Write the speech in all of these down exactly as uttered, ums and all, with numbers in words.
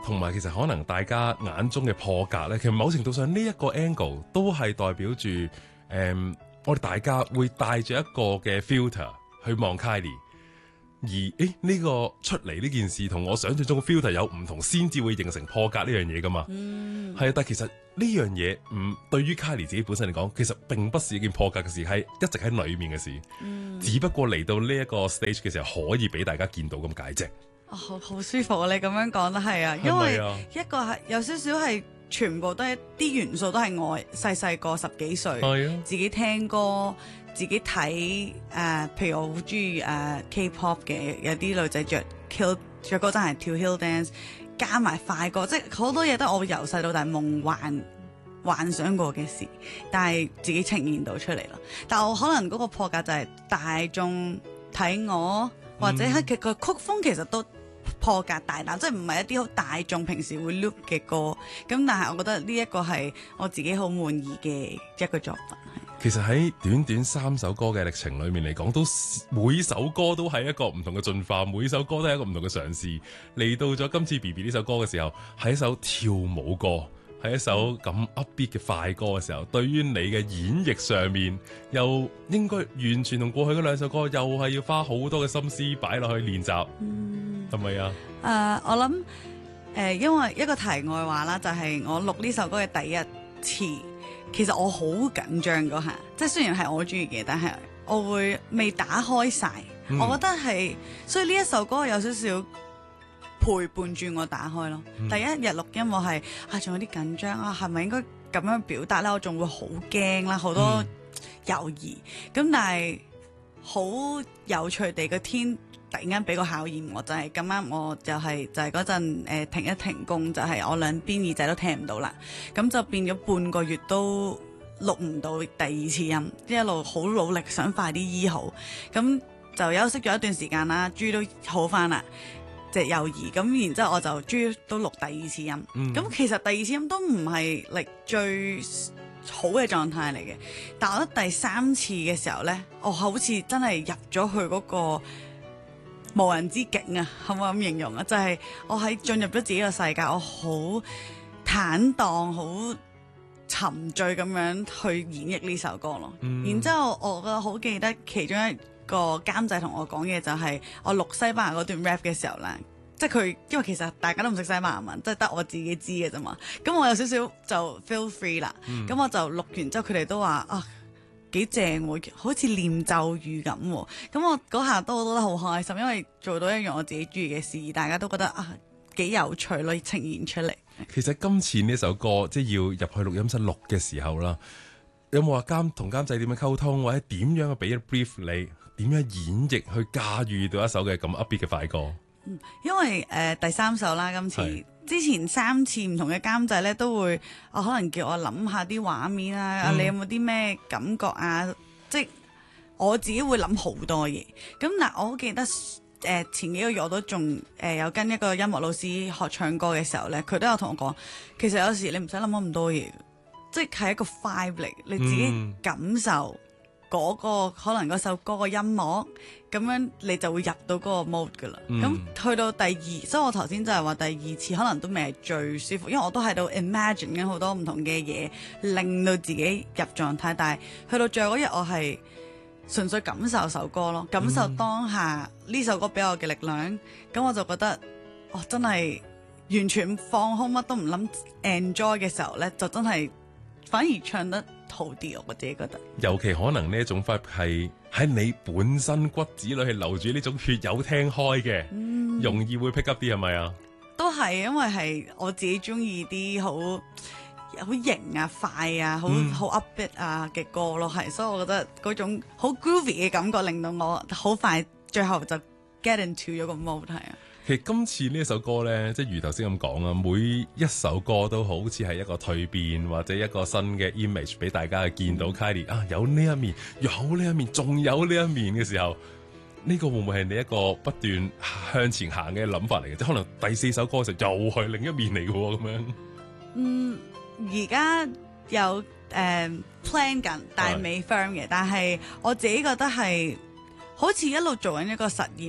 同埋其實可能大家眼中嘅破格咧，其實某程度上呢一個 angle 都係代表住誒、嗯，我哋大家會帶住一個嘅 filter 去望 Kylie。而誒呢、這個出嚟呢件事同我想象中嘅 filter 有唔同，先至會形成破格呢樣嘢噶嘛。嗯，係啊，但係其實呢樣嘢唔對於 Kylie 自己本身嚟講，其實並不是一件破格嘅事，係一直喺裏面嘅事。嗯，只不過嚟到呢一個 stage 嘅時候，可以俾大家見到咁解啫。 哦，好好舒服啊！你咁樣講都係啊，因為一個係有少少係全部都係啲元素都係我細細個十幾歲，啊、自己聽歌。自己睇誒、呃，譬如我好中意誒 K-pop 嘅，有啲女仔着 hill 着嗰陣係跳 hill dance，加埋快歌，即係好多嘢都係我由細到大夢幻幻想過嘅事，但係自己呈現到出嚟咯。但我可能嗰個破格就係大眾睇我，或者係佢個曲風其實都破格大膽，即係唔係一啲好大眾平時會 look 嘅歌。咁但係我覺得呢一個係我自己好滿意嘅一個作品。 其實喺短短三首歌嘅歷程裏面嚟講，都每首歌都係一個唔同嘅進化，每首歌都係一個唔同嘅嘗試。嚟到咗今次 B B 呢首歌嘅時候，係一首跳舞歌，係一首咁 upbeat 嘅快歌嘅時候，對於你嘅演繹上面，又應該完全同過去嗰兩首歌，又係要花好多嘅心思擺落去練習，係咪啊？ 誒、uh, 我諗誒、呃，因為一個題外話啦，就係、是、我錄呢首歌嘅第一次。其實我好緊張嗰下，即係雖然係我中意嘅，但係我會未打開晒。嗯、我覺得係，所以呢一首歌有少少陪伴住我打開咯。嗯、第一日錄音我係啊，仲有啲緊張啊，係咪應該咁樣表達咧？我仲會好驚啦，好多猶豫。咁、嗯、但係好有趣地個天突然間俾個考驗我，就係咁啱我就係、是、就係嗰陣誒停一停工，就係、是、我兩邊耳仔都聽唔到啦，咁就變咗半個月都錄唔到第二次音，一路好努力想快啲醫好，咁就休息咗一段時間啦，豬都好翻啦，隻幼兒，咁然之後我就豬都錄第二次音，咁、嗯、其實第二次音都唔係力最好嘅狀態嚟嘅，但我覺得第三次嘅時候呢，我好似真係入咗去嗰個無人之境啊，可唔可以咁形容啊？就係、是、我喺進入咗自己嘅世界，我好坦蕩、好沉醉咁樣去演繹呢首歌咯。嗯、然之後我覺得好記得其中一個監製同我講嘅就係我錄西班牙嗰段 rap 嘅時候咧，即係佢因為其實大家都唔識西班牙文，即係得我自己知嘅啫嘛。咁我有少少就 feel free 啦。咁、嗯、我就錄完之後，佢哋都話啊，幾正喎，好似念咒語咁喎。咁我嗰下都覺得好開心，因為做到一樣我自己中意嘅事，大家都覺得啊幾有趣咯，呈現出嚟。 其實今次呢首歌即係要入去錄音室錄嘅時候啦，有冇話監同監製點樣溝通，或者點樣去俾一 brief 你，點樣演繹去駕馭到一首嘅咁 upbeat 嘅快歌？ 嗯，因為誒、呃、第三首啦，今次是之前三次唔同嘅監製咧都會，我、哦、可能叫我諗下啲畫面啊，嗯、你有冇啲咩感覺啊？即係我自己會諗好多嘢。咁嗱，我好記得誒、呃、前幾個月我都仲誒、呃、有跟一個音樂老師學唱歌嘅時候咧，佢都有同我講，其實有時你唔使諗咁多嘢，即係係一個 vibe 嚟，你自己感受嗰、嗯嗰個可能嗰首歌嘅音樂。咁樣你就會入到嗰個 mode 噶啦，咁、嗯、去到第二，所以我頭先就係話第二次可能都未係最舒服，因為我都喺度 imagine 緊好多唔同嘅嘢，令到自己入狀態。但係去到最後嗰日，我係純粹感受首歌咯，感受當下呢、嗯、首歌俾我嘅力量。咁我就覺得，哦，真係完全放空，乜都唔諗 enjoy 嘅時候咧，就真係反而唱得好啲，我自己覺得。 尤其可能呢一種 vibe 係喺你本身骨子裏係流住呢種血有聽開嘅，嗯、容易會 pick up 啲，係咪啊？ 都係，因為係我自己中意啲好好型啊、快啊、好好 upbeat 啊嘅歌咯，係，所以我覺得嗰種好 groovy 嘅感覺令到我好快，最後就 get into 咗個 mode 係啊。 其實今次呢一首歌呢，即係如頭先咁講啊，每一首歌都好似係一個蛻變或者一個新嘅 image 俾大家去見到 Kylie 啊，有呢一面，有呢一面，仲有呢一面嘅時候，呢、這個會唔會係你一個不斷向前行嘅諗法嚟嘅？即係可能第四首歌嘅時候又係另一面嚟嘅喎，咁樣。 嗯，而家有誒、呃、plan 緊，但係未 firm 嘅，但係我自己覺得係好似一路做緊一個實驗咁。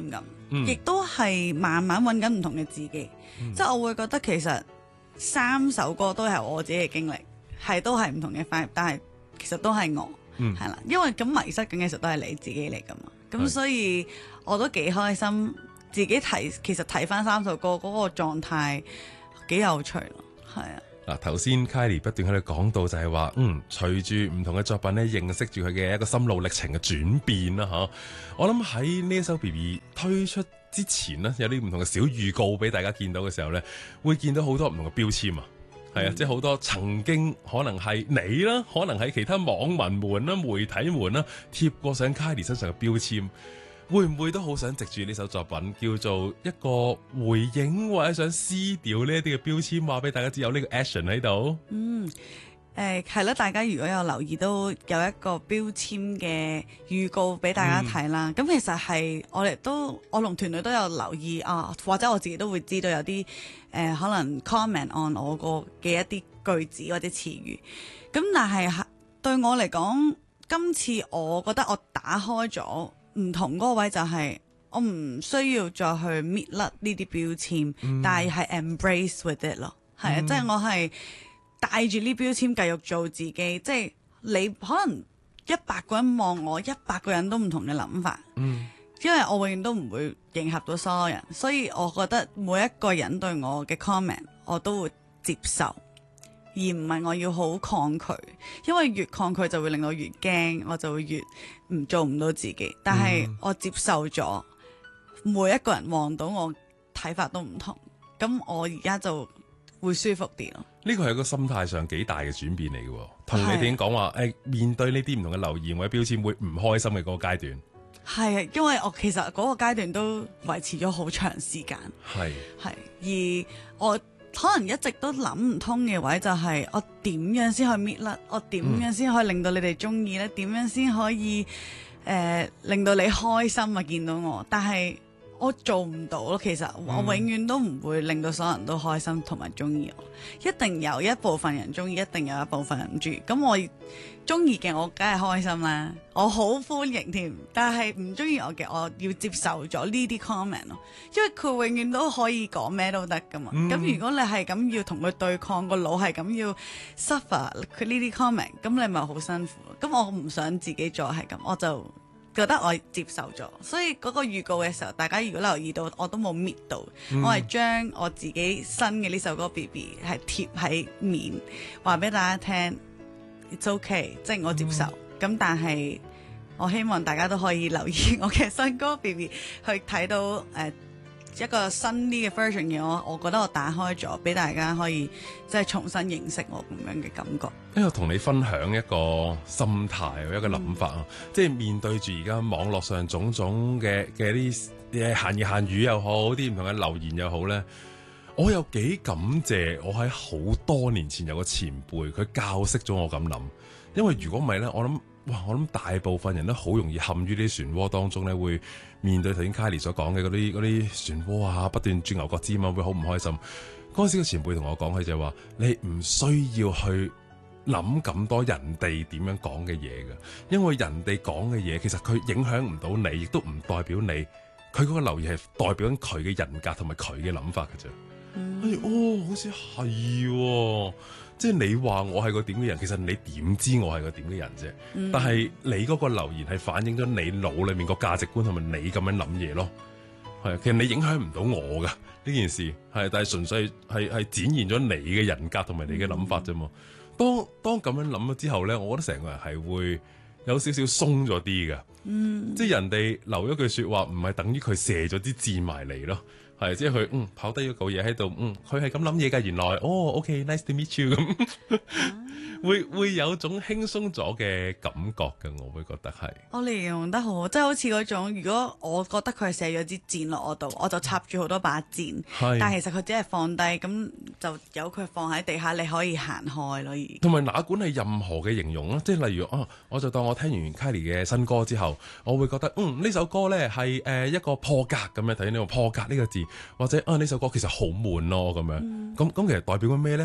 亦、嗯、都係慢慢揾緊唔同嘅自己。嗯、即係我會覺得其實三首歌都係我自己嘅經歷，係都係唔同嘅 vibe，但係其實都係我，係啦、嗯。因為咁迷失緊嘅時候都係你自己嚟噶嘛。咁是所以我都幾開心，自己睇其實睇翻三首歌嗰、嗰個狀態幾有趣咯，係啊。 嗱，頭先 Kylie 不斷喺度講到就係話，嗯，隨住唔同嘅作品咧，認識住佢嘅一個心路歷程嘅轉變啦，嚇。我諗喺呢一首 B B 推出之前呢，有啲唔同嘅小預告俾大家見到嘅時候咧，會見到好多唔同嘅標籤啊，係啊、嗯，即係好多曾經可能係你啦，可能係其他網民們啦、媒體們啦貼過上 Kylie 身上嘅標籤。會唔會都好想藉住呢首作品叫做一個回應，或者想撕掉呢一啲嘅標籤，話俾大家知有呢個 action 喺度？ 嗯，誒係啦，大家如果有留意，都有一個標籤嘅預告俾大家睇啦。咁、嗯、其實係我哋都，我同團隊都有留意啊，或者我自己都會知道有啲誒、呃、可能 comment on 我個嘅一啲句子或者詞語。咁但係對我嚟講，今次我覺得我打開咗。唔同嗰個位就係我唔需要再去搣甩呢啲標籤，嗯、但係係 embrace with it 咯，係啊、嗯，即係我係帶住呢標籤繼續做自己，即係你可能一百個人望我，一百個人都唔同嘅諗法，嗯、因為我永遠都唔會迎合到所有人，所以我覺得每一個人對我嘅 comment 我都會接受。而唔係我要好抗拒，因為越抗拒就會令我越驚，我就會越唔做唔到自己。但係我接受咗，每一個人望到我睇法都唔同，咁我而家就會舒服啲咯。 呢個係一個心態上幾大嘅轉變嚟嘅，同你哋已經講話誒，面對呢啲唔同嘅留言或者標籤會唔開心嘅嗰個階段。 係啊，因為我其實嗰個階段都維持咗好長時間。係係，而我。可能一直都諗唔通嘅位就係我點樣先可以搣甩，我點樣先可以令到你哋中意呢？點、嗯、樣先可以誒、呃、令到你開心啊？見到我，但係我做唔到咯。其實我永遠都唔會令到所有人都開心同埋中意我，一定有一部分人中意，一定有一部分人唔中意。咁我中意嘅我梗係開心啦，我好歡迎添。但係唔中意我嘅，我要接受咗呢啲 comment 咯，因為佢永遠都可以講咩都得噶嘛。咁、嗯、如果你係咁要同佢對抗，個腦係咁要 suffer 佢呢啲 comment，咁你咪好辛苦。咁我唔想自己再係咁，我就覺得我接受咗。所以嗰個預告嘅時候，大家如果留意到，我都冇搣到，嗯、我係將我自己新嘅呢首歌 B B 係貼喺面，話俾大家聽。It's okay，即係我接受。咁、嗯、但係我希望大家都可以留意我嘅新歌 B B， 去睇到誒、呃、一個新啲嘅 version 嘅我。我覺得我打開咗，俾大家可以即係重新認識我咁樣嘅感覺。 因為同你分享一個心態，一個諗法啊，嗯、即係面對住而家網絡上種種嘅嘅啲嘅閒言閒語又好，啲唔同嘅留言又好咧。我有幾感謝我喺好多年前有個前輩，佢教識咗我咁諗。因為如果唔係咧，我諗哇，我諗大部分人都好容易陷於啲漩渦當中咧，會面對頭先 Kylie 所講嘅嗰啲嗰啲漩渦啊，不斷轉牛角尖啊，會好唔開心。嗰陣時個前輩同我講，佢就係話：你唔需要去諗咁多人哋點樣講嘅嘢嘅，因為人哋講嘅嘢其實佢影響唔到你，亦都唔代表你。佢嗰個留言係代表緊佢嘅人格同埋佢嘅諗法嘅啫。跟住、嗯、哦，好似係、哦，即係你話我係個點嘅人，其實你點知我係個點嘅人啫？嗯、但係你嗰個留言係反映咗你腦裏面個價值觀同埋你咁樣諗嘢咯。係，其實你影響唔到我噶呢件事，係，但係純粹係係展現咗你嘅人格同埋你嘅諗法啫嘛。嗯、當當咁樣諗咗之後咧，我覺得成個人係會有少少鬆咗啲噶。嗯，即係人哋留一句說話，唔係等於佢射咗啲箭埋嚟咯。係，即係佢嗯跑低咗嚿嘢喺度，嗯佢係咁諗嘢㗎，原來哦 OK，nice to meet you 咁，會會有種輕鬆咗嘅感覺嘅，我會覺得係。我哋形容得好，即係好似嗰種，如果我覺得佢係射咗支箭落我度，我就插住好多把箭，是但係其實佢只係放低，咁就由佢放喺地下，你可以行開咯。同埋哪管係任何嘅形容啦，即係例如啊，我就當我聽完 Kylie 嘅新歌之後，我會覺得嗯呢首歌咧係誒一個破格咁樣，睇呢個破格呢個字。或者啊呢首歌其實好悶咯咁樣，咁咁、嗯、其實代表緊咩咧？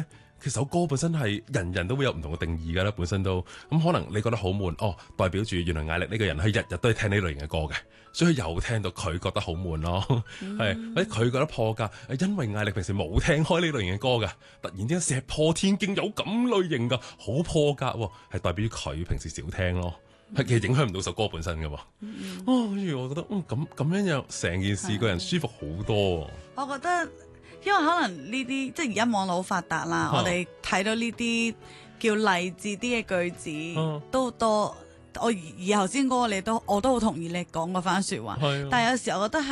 其實首歌本身係人人都會有唔同嘅定義㗎啦，本身都咁可能你覺得好悶，哦，代表住原來艾力呢個人佢日日都係聽呢類型嘅歌嘅，所以又聽到佢覺得好悶咯，係、嗯、或者佢覺得破格，因為艾力平時冇聽開呢類型嘅歌㗎，突然之間石破天驚有咁類型㗎，好破格喎，係代表佢平時少聽咯。係其實影響唔到首歌本身㗎喎， 嗯、 哦，跟住我覺得，嗯，咁咁樣又成件事個人舒服好多。 我覺得，因為可能呢啲即係而家網絡好發達啦，啊、我哋睇到呢啲叫勵志啲嘅句子、啊、都多。我而頭先嗰個你都我都好同意你講嗰番説話，啊、但係有時候我覺得係。